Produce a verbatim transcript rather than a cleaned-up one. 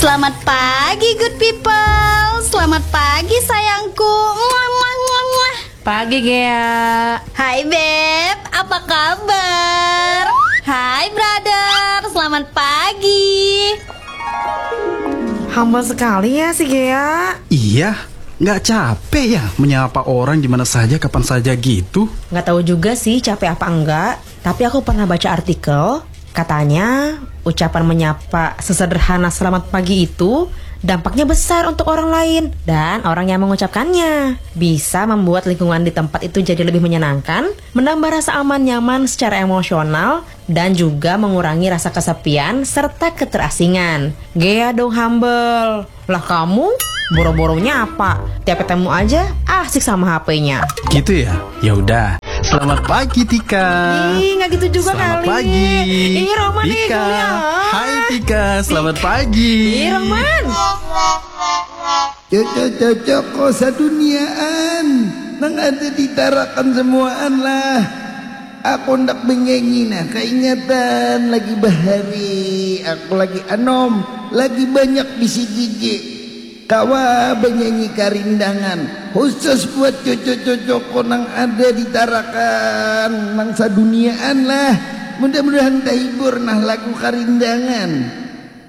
Selamat pagi good people. Selamat pagi sayangku. Muah, muah, muah, muah. Pagi Gea. Hai Beb, apa kabar? Hai brother, selamat pagi. Humble sekali ya si Gea. Iya, nggak capek ya menyapa orang di mana saja, kapan saja gitu? Nggak tahu juga sih capek apa enggak. Tapi aku pernah baca artikel, katanya ucapan menyapa sesederhana selamat pagi itu dampaknya besar untuk orang lain dan orang yang mengucapkannya. Bisa membuat lingkungan di tempat itu jadi lebih menyenangkan, menambah rasa aman nyaman secara emosional, dan juga mengurangi rasa kesepian serta keterasingan. Gea dong humble. Lah kamu boro-boronya apa? Tiap ketemu aja asik sama H P-nya. Gitu ya? Ya udah. Selamat pagi Tika. Ih, nggak gitu juga Selamat kali. pagi. Ih, Roman nih, Tika. kuliah. Hai Tika, selamat pagi. Ih, Roman. Cocok-cocok kok saduniaan nang ada ditarakan semuaan lah. Aku ndak bengenyi nah keingatan lagi bahari. Aku lagi anom, lagi banyak bisi gigi. Kawa benyanyi karindangan khusus buat cocok-cocok nang ada ditarakan nang saduniaan lah. Mudah-mudahan terhibur nah lagu karindangan.